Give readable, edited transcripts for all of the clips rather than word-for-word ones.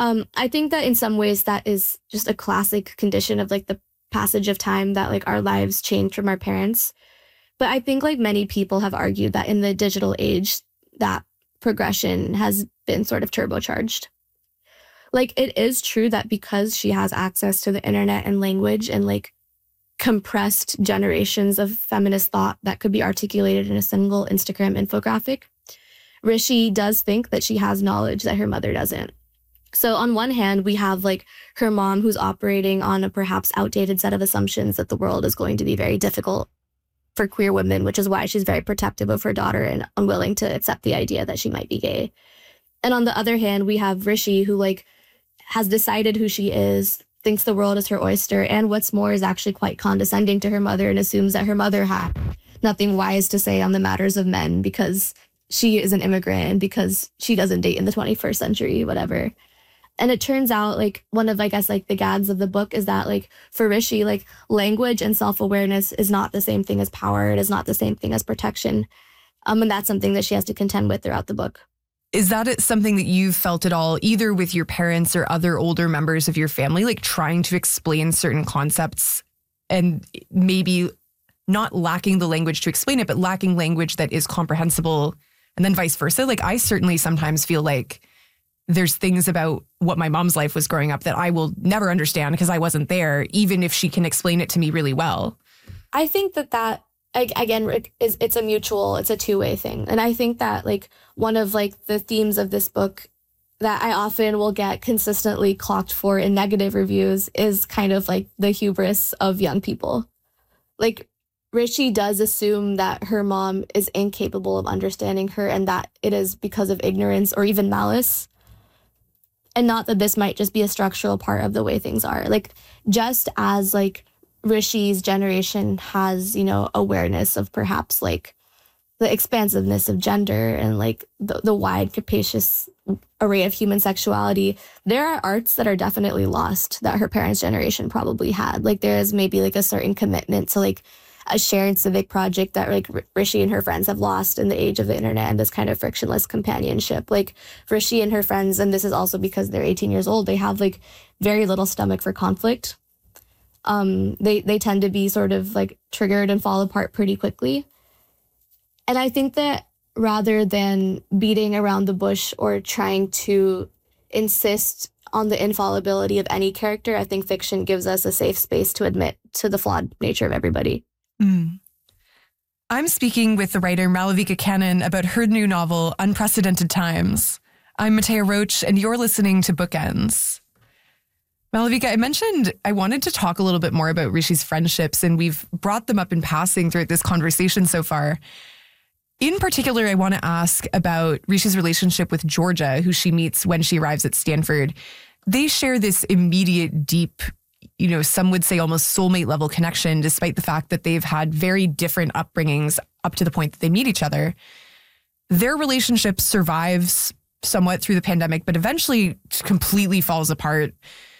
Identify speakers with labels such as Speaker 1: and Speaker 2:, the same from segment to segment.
Speaker 1: I think that in some ways that is just a classic condition of like the passage of time that like our lives change from our parents. But I think like many people have argued that in the digital age, that progression has been sort of turbocharged. Like it is true that because she has access to the internet and language and like compressed generations of feminist thought that could be articulated in a single Instagram infographic, Rishi does think that she has knowledge that her mother doesn't. So on one hand, we have like her mom who's operating on a perhaps outdated set of assumptions that the world is going to be very difficult for queer women, which is why she's very protective of her daughter and unwilling to accept the idea that she might be gay. And on the other hand, we have Rishi who like has decided who she is, thinks the world is her oyster, and what's more is actually quite condescending to her mother and assumes that her mother had nothing wise to say on the matters of men because she is an immigrant and because she doesn't date in the 21st century, whatever. And it turns out like one of, I guess, like the gags of the book is that like for Rishi, like language and self-awareness is not the same thing as power. It is not the same thing as protection. And that's something that she has to contend with throughout the book.
Speaker 2: Is that something that you've felt at all, either with your parents or other older members of your family, like trying to explain certain concepts and maybe not lacking the language to explain it, but lacking language that is comprehensible, and then vice versa? Like I certainly sometimes feel like there's things about what my mom's life was growing up that I will never understand because I wasn't there, even if she can explain it to me really well.
Speaker 1: I think that again, it's a two-way thing. And I think that like one of like the themes of this book that I often will get consistently clocked for in negative reviews is kind of like the hubris of young people. Like Rishi does assume that her mom is incapable of understanding her and that it is because of ignorance or even malice. And not that this might just be a structural part of the way things are. Like just as like Rishi's generation has, you know, awareness of perhaps like the expansiveness of gender and like the wide, capacious array of human sexuality, there are arts that are definitely lost that her parents' generation probably had. Like there is maybe like a certain commitment to like a shared civic project that like Rishi and her friends have lost in the age of the internet and this kind of frictionless companionship. Like Rishi and her friends, and this is also because they're 18 years old, they have like very little stomach for conflict. They tend to be sort of like triggered and fall apart pretty quickly. And I think that rather than beating around the bush or trying to insist on the infallibility of any character, I think fiction gives us a safe space to admit to the flawed nature of everybody.
Speaker 2: I'm speaking with the writer Malavika Cannon about her new novel, Unprecedented Times. I'm Matea Roach, and you're listening to Bookends. Malavika, I mentioned I wanted to talk a little bit more about Rishi's friendships, and we've brought them up in passing throughout this conversation so far. In particular, I want to ask about Rishi's relationship with Georgia, who she meets when she arrives at Stanford. They share this immediate, deep, you know, some would say almost soulmate level connection, despite the fact that they've had very different upbringings up to the point that they meet each other. Their relationship survives somewhat through the pandemic, but eventually completely falls apart.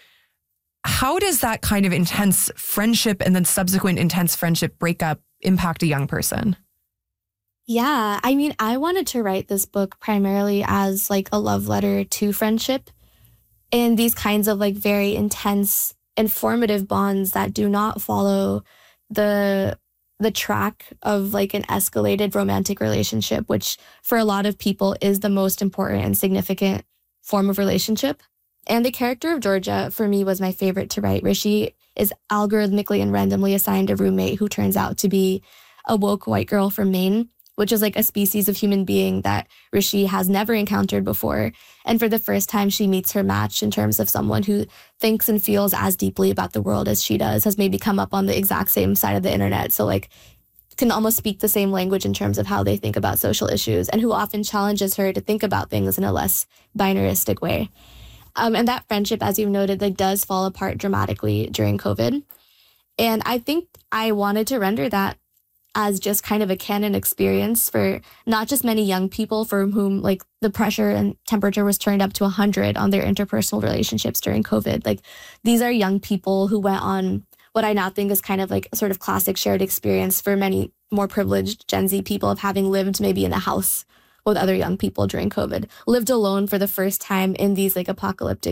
Speaker 2: How does that kind of intense friendship and then subsequent intense friendship breakup impact a young person?
Speaker 1: Yeah, I mean, I wanted to write this book primarily as like a love letter to friendship and these kinds of like very intense, informative bonds that do not follow the track of like an escalated romantic relationship, which for a lot of people is the most important and significant form of relationship. And the character of Georgia, for me, was my favorite to write. Rishi is algorithmically and randomly assigned a roommate who turns out to be a woke white girl from Maine, which is like a species of human being that Rishi has never encountered before. And for the first time, she meets her match in terms of someone who thinks and feels as deeply about the world as she does, has maybe come up on the exact same side of the internet. So like can almost speak the same language in terms of how they think about social issues, and who often challenges her to think about things in a less binaristic way. And that friendship, as you've noted, like does fall apart dramatically during COVID. And I think I wanted to render that as just kind of a canon experience for not just many young people for whom like the pressure and temperature was turned up to 100 on their interpersonal relationships during COVID. Like these are young people who went on what I now think is kind of like a sort of classic shared experience for many more privileged Gen Z people of having lived maybe in a house with other young people during COVID, lived alone for the first time in these like apocalyptic